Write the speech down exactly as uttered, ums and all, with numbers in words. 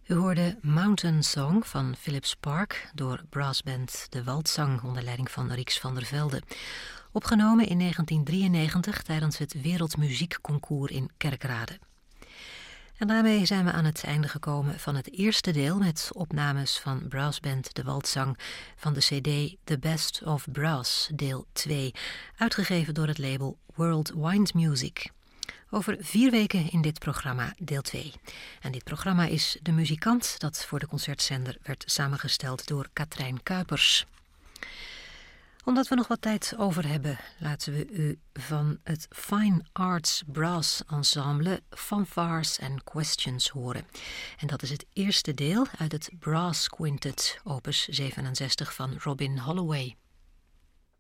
U hoorde Mountain Song van Philip Spark door brassband De Waldzang onder leiding van Rix van der Velde. Opgenomen in negentien drieënnegentig tijdens het Wereldmuziekconcours in Kerkrade. En daarmee zijn we aan het einde gekomen van het eerste deel met opnames van brassband De Waldzang van de cd The Best of Brass deel twee, uitgegeven door het label World Wind Music. Over vier weken in dit programma deel twee. En dit programma is De Muzikant, dat voor de concertzender werd samengesteld door Katrijn Kuipers. Omdat we nog wat tijd over hebben, laten we u van het Fine Arts Brass Ensemble Fanfares and Questions horen. En dat is het eerste deel uit het Brass Quintet, opus zevenenzestig van Robin Holloway.